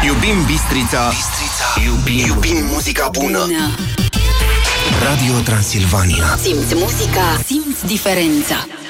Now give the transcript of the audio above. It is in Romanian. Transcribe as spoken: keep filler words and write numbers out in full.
Iubim Bistrița, Bistrița. Iubim, iubim muzica bună. bună Radio Transilvania. Simți muzica, simți diferența.